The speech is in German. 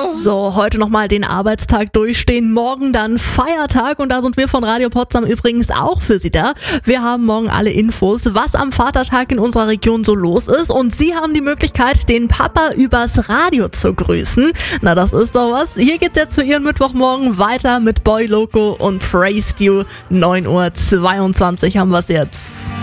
So, heute nochmal den Arbeitstag durchstehen, morgen dann Feiertag und da sind wir von Radio Potsdam übrigens auch für Sie da. Wir haben morgen alle Infos, was am Vatertag in unserer Region so los ist und Sie haben die Möglichkeit, den Papa übers Radio zu grüßen. Na, das ist doch was. Hier geht's jetzt für Ihren Mittwochmorgen weiter mit Boy Loco und Praised You. 9:22 Uhr haben wir's jetzt.